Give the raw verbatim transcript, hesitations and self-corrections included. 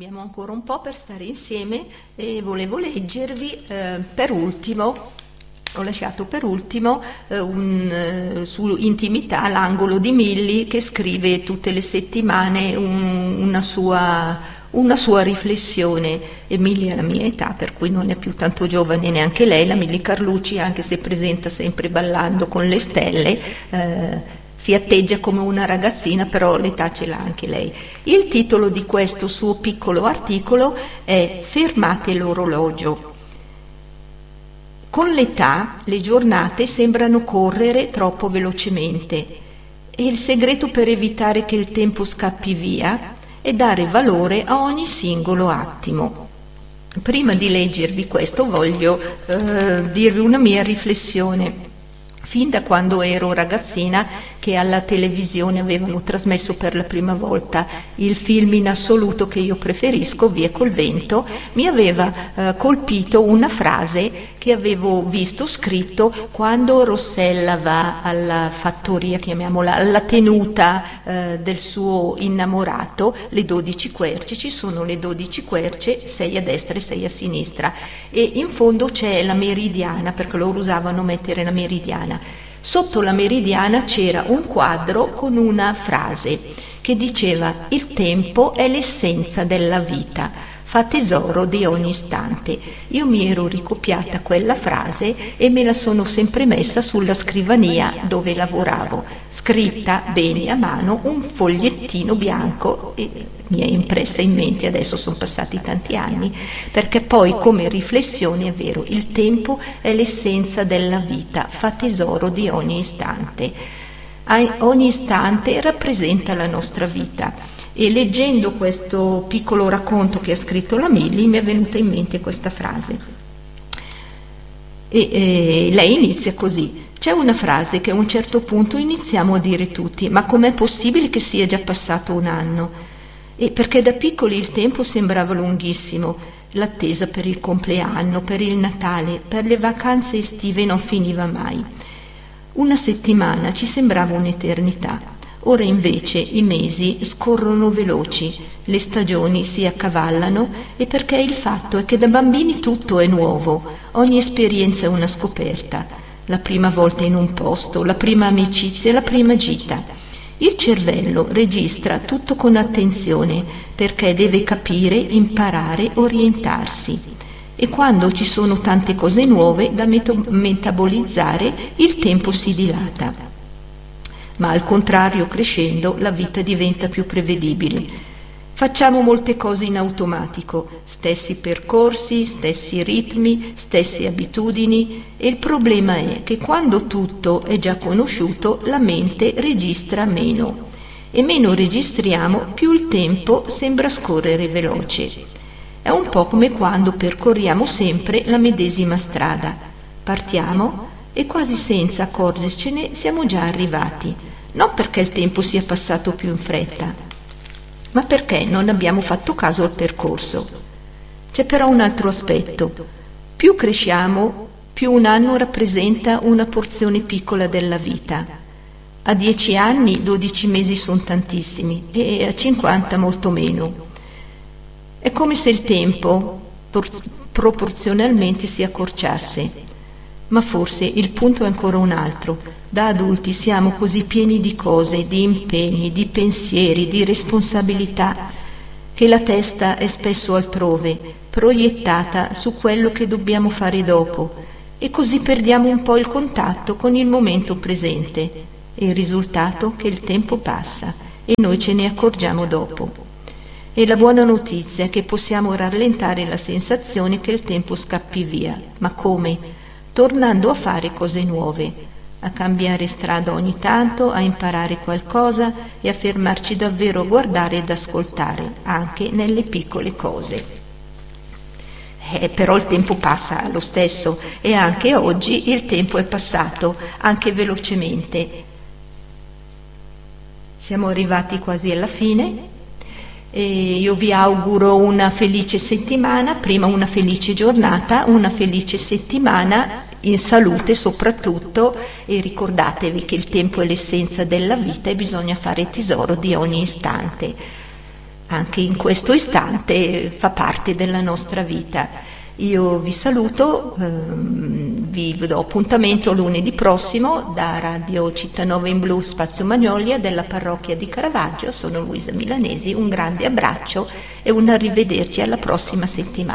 Abbiamo ancora un po' per stare insieme e volevo leggervi eh, per ultimo, ho lasciato per ultimo eh, un, eh, su Intimità l'angolo di Milli, che scrive tutte le settimane un, una, sua, una sua riflessione. E Milli è la mia età, per cui non è più tanto giovane neanche lei, la Milli Carlucci, anche se presenta sempre Ballando con le stelle, eh, si atteggia come una ragazzina, però l'età ce l'ha anche lei. Il titolo di questo suo piccolo articolo è Fermate l'orologio. Con l'età le giornate sembrano correre troppo velocemente e il segreto per evitare che il tempo scappi via è dare valore a ogni singolo attimo. Prima di leggervi questo voglio eh, dirvi una mia riflessione. Fin da quando ero ragazzina, che alla televisione avevano trasmesso per la prima volta il film in assoluto che io preferisco, Via col vento, mi aveva eh, colpito una frase che avevo visto scritto quando Rossella va alla fattoria, chiamiamola, alla tenuta eh, del suo innamorato, le dodici querce, ci sono le dodici querce, sei a destra e sei a sinistra, e in fondo c'è la meridiana, perché loro usavano mettere la meridiana. Sotto la meridiana c'era un quadro con una frase che diceva: il tempo è l'essenza della vita, fa tesoro di ogni istante. Io mi ero ricopiata quella frase e me la sono sempre messa sulla scrivania dove lavoravo, scritta bene a mano, un fogliettino bianco, e mi è impressa in mente. Adesso sono passati tanti anni, perché poi come riflessione è vero, il tempo è l'essenza della vita, fa tesoro di ogni istante. Ogni istante rappresenta la nostra vita. E leggendo questo piccolo racconto che ha scritto la Milli mi è venuta in mente questa frase. E, e lei inizia così: c'è una frase che a un certo punto iniziamo a dire tutti: ma com'è possibile che sia già passato un anno? E perché da piccoli il tempo sembrava lunghissimo, l'attesa per il compleanno, per il Natale, per le vacanze estive non finiva mai. Una settimana ci sembrava un'eternità. Ora invece i mesi scorrono veloci, le stagioni si accavallano, e perché il fatto è che da bambini tutto è nuovo, ogni esperienza è una scoperta, la prima volta in un posto, la prima amicizia, la prima gita. Il cervello registra tutto con attenzione perché deve capire, imparare, orientarsi. E quando ci sono tante cose nuove da meto- metabolizzare, il tempo si dilata. Ma al contrario, crescendo, la vita diventa più prevedibile. Facciamo molte cose in automatico, stessi percorsi, stessi ritmi, stesse abitudini, e il problema è che quando tutto è già conosciuto, la mente registra meno. E meno registriamo, più il tempo sembra scorrere veloce. È un po' come quando percorriamo sempre la medesima strada. Partiamo e quasi senza accorgercene siamo già arrivati, non perché il tempo sia passato più in fretta, ma perché non abbiamo fatto caso al percorso. C'è però un altro aspetto: più cresciamo, più un anno rappresenta una porzione piccola della vita. A dieci anni dodici mesi sono tantissimi, e a cinquanta molto meno. È come se il tempo proporzionalmente si accorciasse. Ma forse il punto è ancora un altro. Da adulti siamo così pieni di cose, di impegni, di pensieri, di responsabilità, che la testa è spesso altrove, proiettata su quello che dobbiamo fare dopo, e così perdiamo un po' il contatto con il momento presente. E il risultato è che il tempo passa e noi ce ne accorgiamo dopo. E la buona notizia è che possiamo rallentare la sensazione che il tempo scappi via. Ma come? Tornando a fare cose nuove, a cambiare strada ogni tanto, a imparare qualcosa e a fermarci davvero a guardare ed ascoltare, anche nelle piccole cose. Eh, però il tempo passa lo stesso, e anche oggi il tempo è passato, anche velocemente. Siamo arrivati quasi alla fine. E io vi auguro una felice settimana, prima una felice giornata, una felice settimana, in salute soprattutto, e ricordatevi che il tempo è l'essenza della vita e bisogna fare tesoro di ogni istante. anche in questo istante fa parte della nostra vita. Io vi saluto, ehm, vi do appuntamento lunedì prossimo da Radio Cittanova in Blu Spazio Magnolia della parrocchia di Caravaggio. Sono Luisa Milanesi, un grande abbraccio e un arrivederci alla prossima settimana.